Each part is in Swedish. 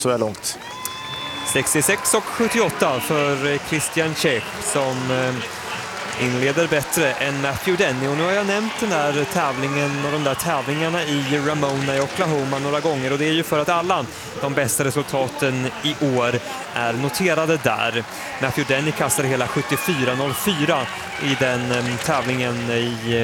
så är långt. 66,78 för Christian Cech som inleder bättre än Matthew Denny. Och nu har jag nämnt den där tävlingen och de där tävlingarna i Ramona i Oklahoma några gånger. Och det är ju för att alla de bästa resultaten i år är noterade där. Matthew Denny kastade hela 74,04 i den tävlingen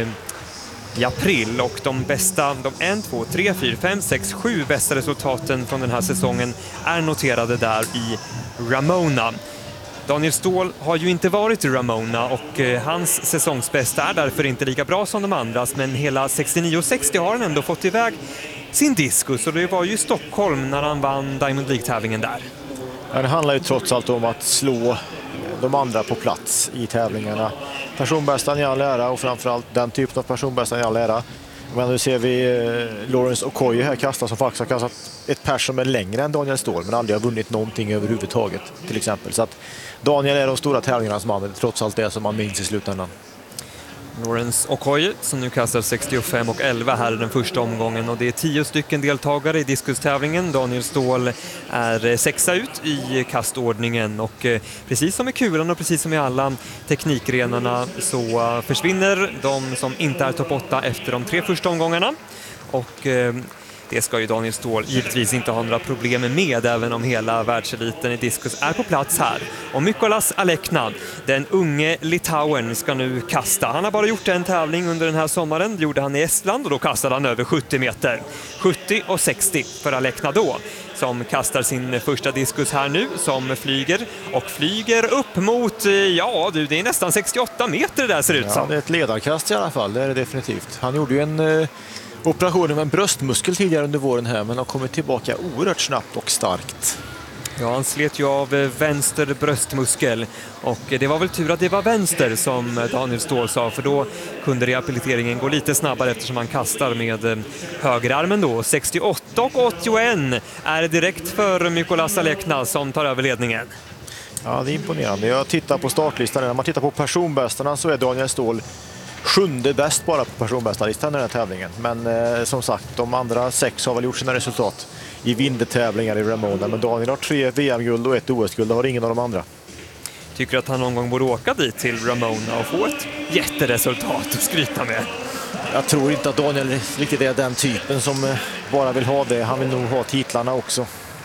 i april, och de 1, 2, 3, 4, 5, 6, 7 bästa resultaten från den här säsongen är noterade där i Ramona. Daniel Ståhl har ju inte varit i Ramona och hans säsongsbästa är därför inte lika bra som de andras, men hela 69,60 har han ändå fått iväg sin diskus, och det var ju i Stockholm när han vann Diamond League-tävlingen där. Ja, det handlar ju trots allt om att slå de andra på plats i tävlingarna. Personbästan i all ära, och framförallt den typen av personbästan i all ära. Men nu ser vi Lawrence Okoye här kasta, som faktiskt har kastat ett pers som är längre än Daniel Ståhl, men aldrig har vunnit någonting överhuvudtaget till exempel. Så att Daniel är de stora tävlingarnas man, trots allt det som man minns i slutändan. Lawrence Okoye som nu kastar 65,11 här i den första omgången, och det är 10 stycken deltagare i diskustävlingen. Daniel Ståhl är 6 ut i kastordningen, och precis som i kulan och precis som i alla teknikgrenarna så försvinner de som inte är topp 8 efter de 3 första omgångarna, och det ska ju Daniel Ståhl givetvis inte ha några problem med, även om hela världseliten i diskus är på plats här. Och Mykolas Alekna, den unge Litauen, ska nu kasta. Han har bara gjort en tävling under den här sommaren. Det gjorde han i Estland, och då kastade han över 70 meter. 70,60 för Alekna då, som kastar sin första diskus här nu, som flyger upp mot, det är nästan 68 meter där ser det ut som. Ja, det är ett ledarkast i alla fall, det är det definitivt. Han gjorde ju en operationen med en bröstmuskel tidigare under våren här, men har kommit tillbaka oerhört snabbt och starkt. Ja, han slet ju av vänster bröstmuskel, och det var väl tur att det var vänster som Daniel Ståhl sa, för då kunde rehabiliteringen gå lite snabbare eftersom han kastar med högerarmen då. 68,81 är det direkt för Mykolas Alekna som tar över ledningen. Ja, det är imponerande. Jag tittar på startlistan. När man tittar på personbästarna så är Daniel Ståhl 7:e bäst bara på personbästarlistan i den här tävlingen. Men som sagt, de andra 6 har väl gjort sina resultat i vintertävlingar i Ramona. Men Daniel har 3 VM-guld och 1 OS-guld. Det har ingen av de andra. Tycker att han någon gång borde åka dit till Ramona och få ett jätteresultat att skryta med? Jag tror inte att Daniel riktigt är den typen som bara vill ha det. Han vill nog ha titlarna också.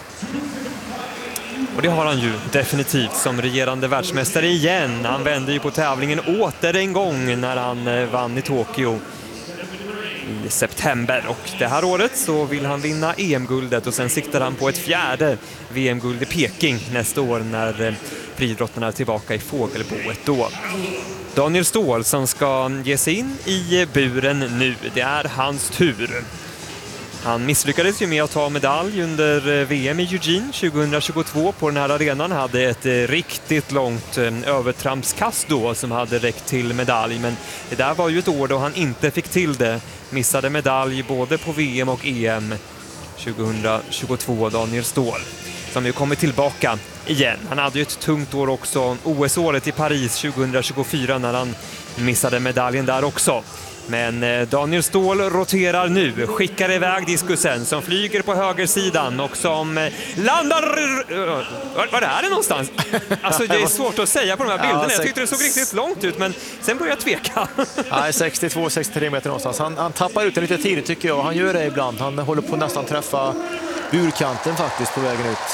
Och det har han ju definitivt som regerande världsmästare igen. Han vände ju på tävlingen åter en gång när han vann i Tokyo i september. Och det här året så vill han vinna EM-guldet, och sen siktar han på ett 4:e VM-guld i Peking nästa år när friidrottarna är tillbaka i fågelboet då. Daniel Ståhl som ska ge sig in i buren nu. Det är hans tur. Han misslyckades ju med att ta medalj under VM i Eugene 2022 på den här arenan. Han hade ett riktigt långt övertrampskast då som hade räckt till medalj. Men det där var ju ett år då han inte fick till det. Missade medalj både på VM och EM 2022, Daniel Ståhl. Som ju kommer tillbaka igen. Han hade ju ett tungt år också, OS-året i Paris 2024 när han missade medaljen där också. Men Daniel Ståhl roterar nu, skickar iväg diskusen som flyger på högersidan och som landar... Var är det någonstans? Alltså det är svårt att säga på de här bilderna. Jag tyckte det såg riktigt långt ut, men sen började jag tveka. Nej, 62-63 meter någonstans. Han tappar ut det lite tidigt tycker jag. Han gör det ibland. Han håller på att nästan träffa burkanten faktiskt på vägen ut.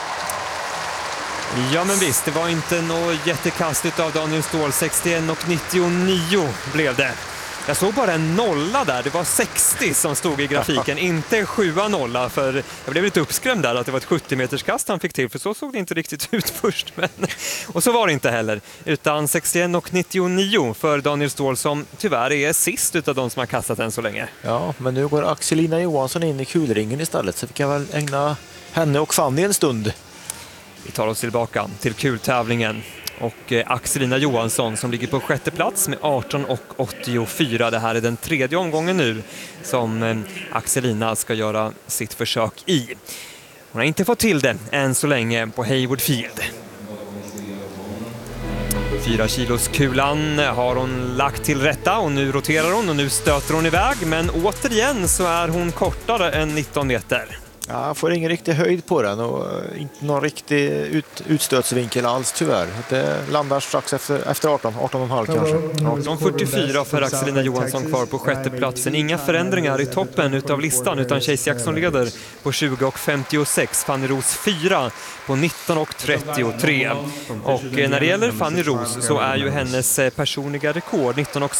Ja men visst, det var inte något jättekastigt av Daniel Ståhl. 61,99 blev det. Jag såg bara en nolla där, det var 60 som stod i grafiken, inte 7-0, för jag blev lite uppskrämd där att det var ett 70-meterskast han fick till, för så såg det inte riktigt ut först. Men, och så var det inte heller, utan 61,99 för Daniel Ståhl som tyvärr är sist utav de som har kastat än så länge. Ja, men nu går Axelina Johansson in i kulringen istället, så vi kan väl ägna henne och Fanny en stund. Vi tar oss tillbaka till kultävlingen. Och Axelina Johansson som ligger på 6:e plats med 18,84. Det här är den 3:e omgången nu som Axelina ska göra sitt försök i. Hon har inte fått till det än så länge på Hayward Field. 4 kilos kulan har hon lagt till rätta och nu roterar hon och nu stöter hon iväg. Men återigen så är hon kortare än 19 meter. Ja, han får ingen riktig höjd på den och inte någon riktig utstötsvinkel alls tyvärr. Det landar strax efter 18,5 kanske. 18:44 för Axelina Johansson kvar på sjätte platsen. Inga förändringar i toppen utav listan utan Chase Jackson leder på 20:56. Fanny Roos 4 på 19:33. Och när det gäller Fanny Roos så är ju hennes personliga rekord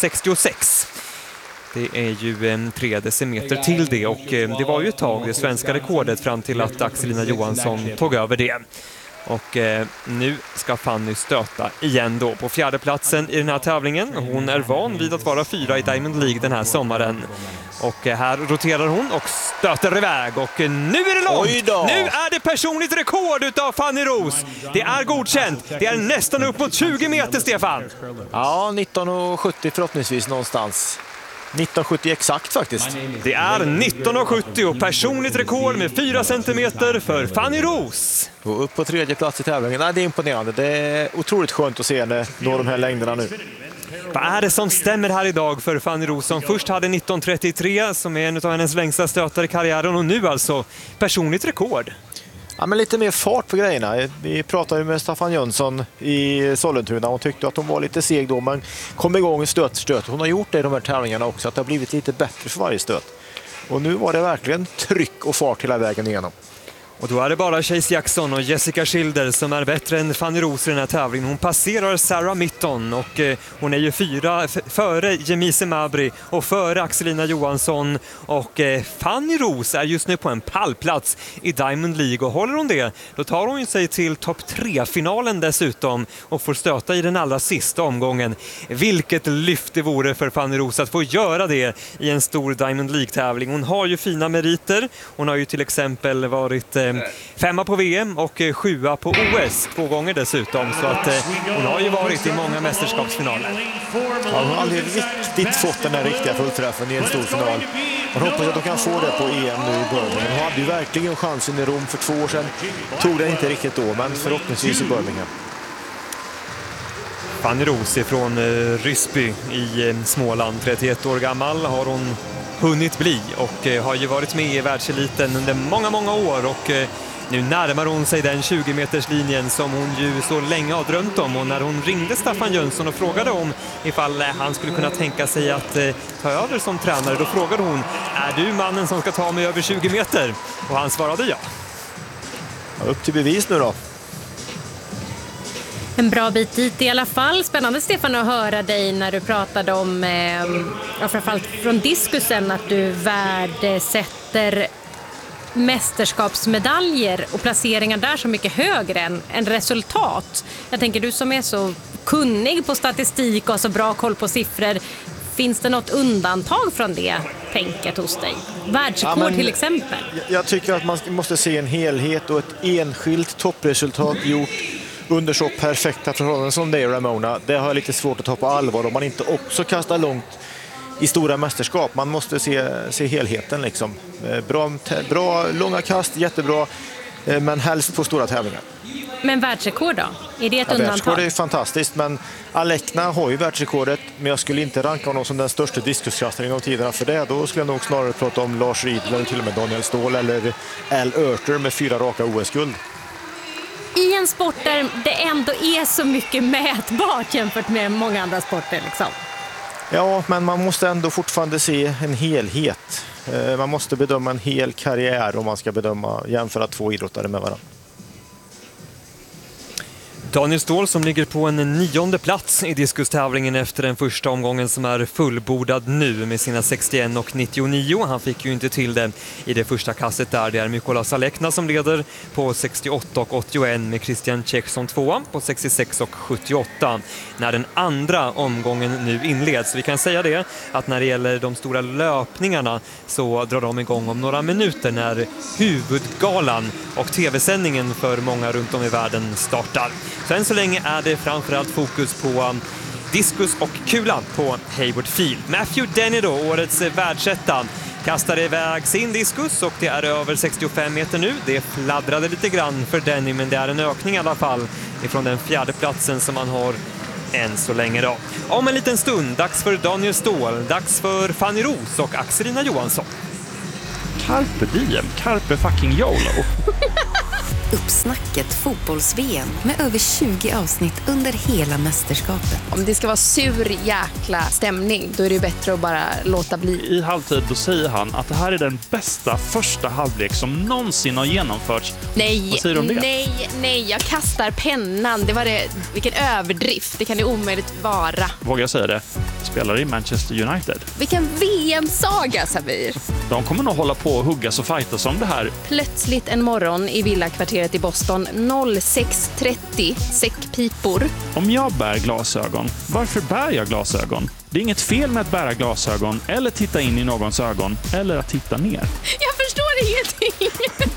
19:66. Det är ju 3 decimeter till det och det var ju ett tag det svenska rekordet fram till att Axelina Johansson tog över det. Och nu ska Fanny stöta igen då på fjärde platsen i den här tävlingen. Hon är van vid att vara 4 i Diamond League den här sommaren. Och här roterar hon och stöter iväg och nu är det långt! Nu är det personligt rekord utav Fanny Roos. Det är godkänt. Det är nästan upp mot 20 meter, Stefan. Ja, 19,70 förhoppningsvis någonstans. 19,70 exakt faktiskt. Det är 19,70 personligt rekord med 4 centimeter för Fanny Roos. Och upp på tredje plats i tävlingen. Nej, det är imponerande. Det är otroligt skönt att se henne nå de här längderna nu. Vad är det som stämmer här idag för Fanny Roos som först hade 19,33 som är en av hennes längsta stötar i karriären och nu alltså personligt rekord? Ja, men lite mer fart på grejerna. Vi pratade ju med Staffan Jönsson i Sollentuna. Hon tyckte att hon var lite seg då, men kom igång stöt. Hon har gjort det i de här tävlingarna också, att det har blivit lite bättre för varje stöt. Och nu var det verkligen tryck och fart hela vägen igenom. Och då är det bara Chase Jackson och Jessica Schilder som är bättre än Fanny Roos i den här tävlingen. Hon passerar Sarah Mitton och hon är ju 4 före Jemise Mabry och före Axelina Johansson. Och Fanny Roos är just nu på en pallplats i Diamond League och håller hon det, då tar hon sig till topp 3-finalen dessutom och får stöta i den allra sista omgången. Vilket lyft det vore för Fanny Roos att få göra det i en stor Diamond League-tävling. Hon har ju fina meriter. Hon har ju till exempel varit 5 på VM och 7 på OS 2 gånger dessutom, så att hon har ju varit i många mästerskapsfinaler. Ja, hon har aldrig riktigt fått den här riktiga fullträffen i en stor final. Man hoppas att de kan få det på EM nu i Birmingham. Hon hade ju verkligen chansen i Rom för 2 år sedan. Tog det inte riktigt då, men förhoppningsvis i Birmingham. Fanny Roos från Ryssby i Småland, 31 år gammal har hon hunnit bli och har ju varit med i världseliten under många år och nu närmar hon sig den 20-meterslinjen som hon ju så länge har drömt om. Och när hon ringde Staffan Jönsson och frågade om ifall han skulle kunna tänka sig att ta över som tränare, då frågade hon: är du mannen som ska ta mig över 20 meter? Och han svarade ja. Upp till bevis nu då. En bra bit dit i alla fall. Spännande, Stefan, att höra dig när du pratade om, framförallt från diskusen, att du värdesätter mästerskapsmedaljer och placeringar där så mycket högre än resultat. Jag tänker, du som är så kunnig på statistik och har så bra koll på siffror, finns det något undantag från det tänket hos dig? Världsrekord till exempel. Jag tycker att man måste se en helhet och ett enskilt toppresultat gjort under så perfekta förhållanden som det är Ramona. Det har jag lite svårt att ta på allvar om man inte också kastar långt i stora mästerskap. Man måste se helheten liksom. Bra långa kast, jättebra, men helst på stora tävlingar. Men världsrekord då? Är det ett undantag? Världsrekord är fantastiskt, men Alekna har ju världsrekordet, men jag skulle inte ranka honom som den största diskuskastaren av tiderna för det. Då skulle jag nog snarare prata om Lars Riedel eller till och med Daniel Ståhl eller Al Oerter med 4 raka OS-guld. I en sport där det ändå är så mycket mätbart jämfört med många andra sporter liksom. Ja, men man måste ändå fortfarande se en helhet. Man måste bedöma en hel karriär om man ska jämföra 2 idrottare med varandra. Daniel Ståhl som ligger på en 9:e plats i diskustävlingen efter den första omgången som är fullbordad nu med sina 61,99. Han fick ju inte till det i det första kastet där. Det är Mykolas Alekna som leder på 68,81 med Christian Czech som 2 på 66,78 när den andra omgången nu inleds. Vi kan säga det att när det gäller de stora löpningarna så drar de igång om några minuter när huvudgalan och tv-sändningen för många runt om i världen startar. Så än så länge är det framförallt fokus på diskus och kula på Hayward Field. Matthew Denny då, årets världsetta, kastar iväg sin diskus och det är över 65 meter nu. Det fladdrade lite grann för Denny, men det är en ökning i alla fall ifrån den 4:e platsen som man har än så länge då. Om en liten stund, dags för Daniel Ståhl, dags för Fanny Roos och Axelina Johansson. Carpe diem, carpe fucking YOLO. Uppsnacket fotbolls-VM med över 20 avsnitt under hela mästerskapet. Om det ska vara sur jäkla stämning, då är det bättre att bara låta bli. I halvtid då säger han att det här är den bästa första halvlek som någonsin har genomförts. Vad säger du om det? Nej, jag kastar pennan. Vilken överdrift, det kan det omöjligt vara. Vågar jag säga det? Spelar i Manchester United. Vilken VM-saga, Samir. De kommer nog hålla på och huggas och fightas om det här. Plötsligt en morgon i villakvarteret i Boston 06:30, säckpipor. Om jag bär glasögon, varför bär jag glasögon? Det är inget fel med att bära glasögon eller titta in i någons ögon eller att titta ner. Jag förstår ingenting.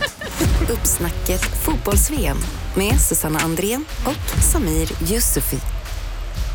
Uppsnacket fotbolls-VM med Susanna Andrén och Samir Yusufi.